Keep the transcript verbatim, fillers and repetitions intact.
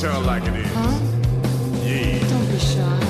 Tell like it is. Huh? Yeah. Don't be shy.